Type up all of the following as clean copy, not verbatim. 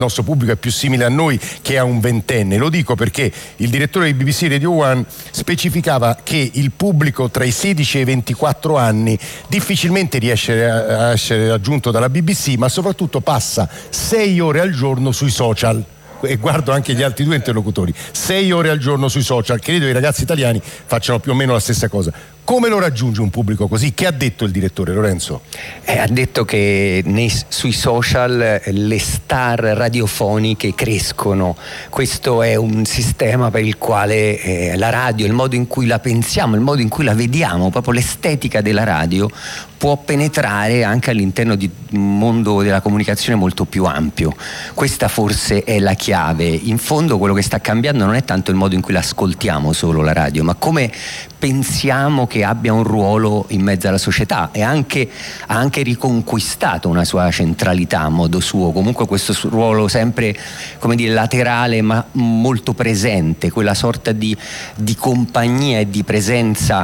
nostro pubblico è più simile a noi che a un ventenne. Lo dico perché il direttore di BBC Radio One specificava che il pubblico tra i 16 e i 24 anni difficilmente riesce a essere raggiunto dalla BBC, ma soprattutto passa 6 ore al giorno sui social. E guardo anche gli altri due interlocutori, 6 ore al giorno sui social. Credo che i ragazzi italiani facciano più o meno la stessa cosa. Come lo raggiunge un pubblico così? Che ha detto il direttore, Lorenzo? Ha detto che sui social le star radiofoniche crescono. Questo è un sistema per il quale la radio, il modo in cui la pensiamo, il modo in cui la vediamo, proprio l'estetica della radio, può penetrare anche all'interno di un mondo della comunicazione molto più ampio. Questa forse è la chiave. In fondo quello che sta cambiando non è tanto il modo in cui l'ascoltiamo solo la radio, ma come pensiamo che abbia un ruolo in mezzo alla società, e ha anche riconquistato una sua centralità a modo suo, comunque questo ruolo sempre, come dire, laterale ma molto presente, quella sorta di compagnia e di presenza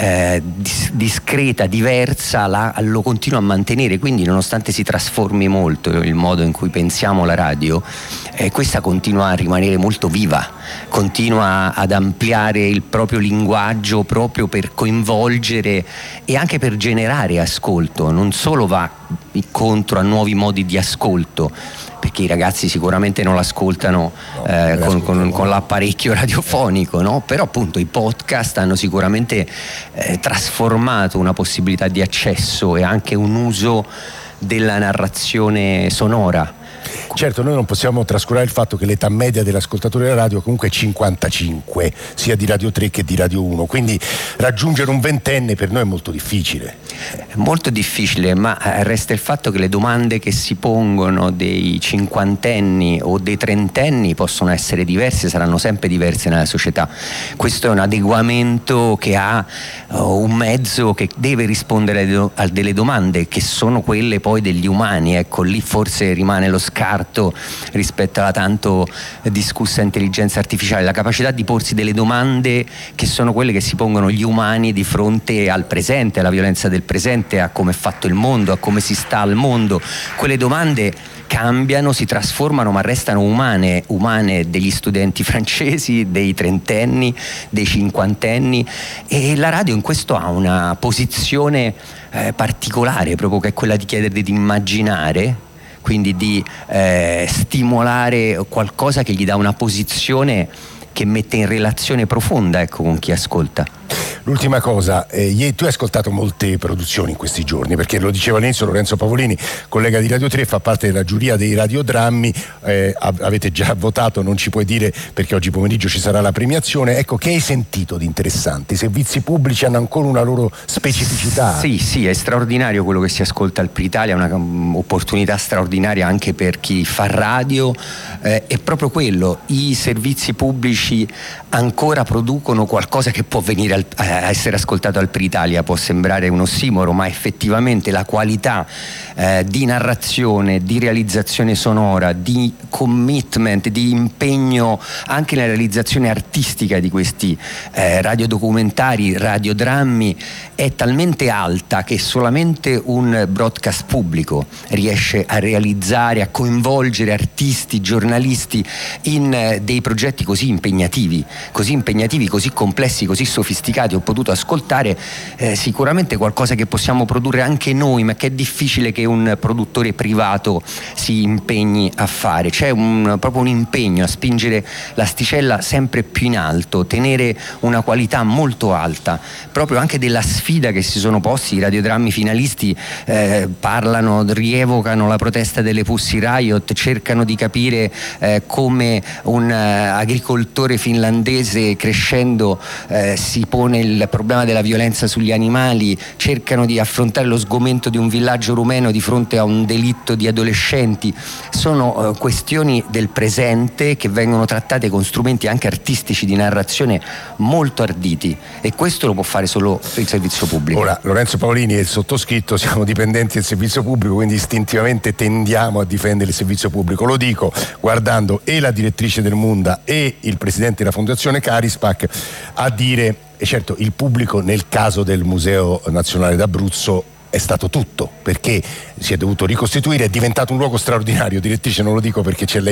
discreta, diversa, lo continua a mantenere. Quindi nonostante si trasformi molto il modo in cui pensiamo la radio, questa continua a rimanere molto viva, continua ad ampliare il proprio linguaggio proprio per coinvolgere e anche per generare ascolto. Non solo va incontro a nuovi modi di ascolto, perché i ragazzi sicuramente non l'ascoltano con l'apparecchio radiofonico, no? Però appunto i podcast hanno sicuramente trasformato una possibilità di accesso e anche un uso della narrazione sonora. Certo, noi non possiamo trascurare il fatto che l'età media dell'ascoltatore della radio comunque è 55, sia di Radio 3 che di Radio 1, quindi raggiungere un ventenne per noi è molto difficile. Molto difficile, ma resta il fatto che le domande che si pongono dei cinquantenni o dei trentenni possono essere diverse, saranno sempre diverse nella società. Questo è un adeguamento che ha un mezzo che deve rispondere a delle domande che sono quelle poi degli umani. Ecco, lì forse rimane lo scarto rispetto alla tanto discussa intelligenza artificiale, la capacità di porsi delle domande che sono quelle che si pongono gli umani di fronte al presente, alla violenza del presente, a come è fatto il mondo, a come si sta al mondo. Quelle domande cambiano, si trasformano, ma restano umane degli studenti francesi, dei trentenni, dei cinquantenni, e la radio in questo ha una posizione particolare, proprio che è quella di chiedere di immaginare, quindi di stimolare qualcosa che gli dà una posizione che mette in relazione profonda, ecco, con chi ascolta. L'ultima cosa, tu hai ascoltato molte produzioni in questi giorni, perché lo diceva all'inizio Lorenzo Pavolini, collega di Radio 3, fa parte della giuria dei radiodrammi, avete già votato, non ci puoi dire perché oggi pomeriggio ci sarà la premiazione. Ecco, che hai sentito di interessante? I servizi pubblici hanno ancora una loro specificità? Sì, è straordinario quello che si ascolta al Pritalia, è un'opportunità straordinaria anche per chi fa radio, è proprio quello, i servizi pubblici ancora producono qualcosa che può venire a essere ascoltato al Pritalia. Può sembrare un ossimoro, ma effettivamente la qualità di narrazione, di realizzazione sonora, di commitment, di impegno anche nella realizzazione artistica di questi radiodocumentari, radiodrammi è talmente alta che solamente un broadcast pubblico riesce a realizzare, a coinvolgere artisti, giornalisti in dei progetti così impegnativi, così complessi, così sofisticati. Ho potuto ascoltare sicuramente qualcosa che possiamo produrre anche noi, ma che è difficile che un produttore privato si impegni a fare. C'è proprio un impegno a spingere l'asticella sempre più in alto, tenere una qualità molto alta, proprio anche della sfida che si sono posti. I radiodrammi finalisti rievocano la protesta delle Pussy Riot, cercano di capire come un agricoltore finlandese crescendo si pone il problema della violenza sugli animali, cercano di affrontare lo sgomento di un villaggio rumeno di fronte a un delitto di adolescenti. Sono questioni del presente che vengono trattate con strumenti anche artistici di narrazione molto arditi, e questo lo può fare solo il servizio pubblico. Ora, Lorenzo Paolini e il sottoscritto siamo dipendenti del servizio pubblico, quindi istintivamente tendiamo a difendere il servizio pubblico. Lo dico guardando e la direttrice del Munda e il presidente della Fondazione Carispac a dire, e certo il pubblico nel caso del Museo Nazionale d'Abruzzo è stato tutto, perché si è dovuto ricostituire, è diventato un luogo straordinario. Direttrice, non lo dico perché c'è lei